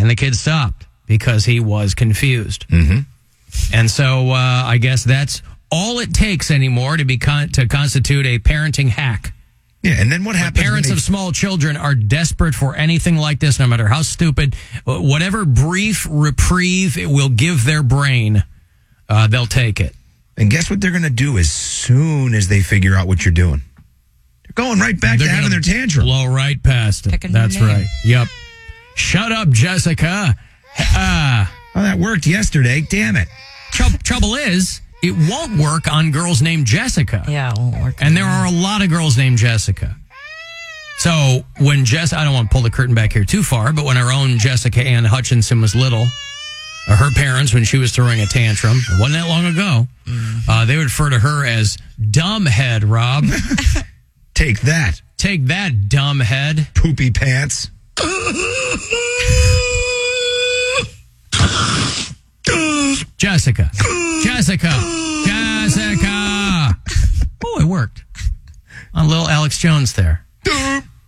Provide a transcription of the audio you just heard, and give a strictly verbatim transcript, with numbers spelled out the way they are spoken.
And the kid stopped because he was confused. Mm-hmm. And so uh, I guess that's all it takes anymore to be con- to constitute a parenting hack. Yeah, and then what But happens? parents when they- of small children are desperate for anything like this, no matter how stupid, whatever brief reprieve it will give their brain, uh, they'll take it. And guess what they're going to do as soon as they figure out what you're doing? They're going right back They're to having gonna their tantrum. Blow right past it. Pick a new That's name. right. Yep. Shut up, Jessica. Uh, Oh, that worked yesterday. Damn it. tr- trouble is, it won't work on girls named Jessica. Yeah, it won't work. And there are a lot of girls named Jessica. So when Jess, I don't want to pull the curtain back here too far, but when our own Jessica Ann Hutchinson was little, uh, her parents, when she was throwing a tantrum, it wasn't that long ago, uh, they would refer to her as dumbhead, Rob. Take that, Take that, dumbhead. poopy pants. Jessica. Jessica. Jessica. Oh, it worked. On little Alex Jones there.